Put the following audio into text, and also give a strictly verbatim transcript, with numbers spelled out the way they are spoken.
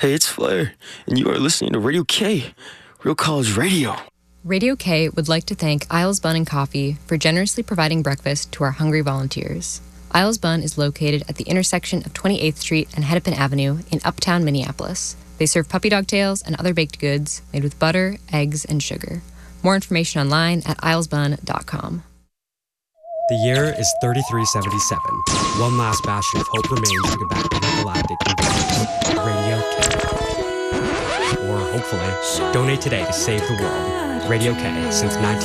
Hey, it's Flair, and you are listening to Radio K, Real College Radio. Radio K would like to thank Isles Bun and Coffee for generously providing breakfast to our hungry volunteers. Isles Bun is located at the intersection of twenty-eighth Street and Hennepin Avenue in Uptown, Minneapolis. They serve puppy dog tails and other baked goods made with butter, eggs, and sugar. More information online at isles bun dot com. The year is thirty-three seventy-seven. One last bastion of hope remains to combat intergalactic invasion. Radio K. Or hopefully, donate today to save the world. Radio K since nineteen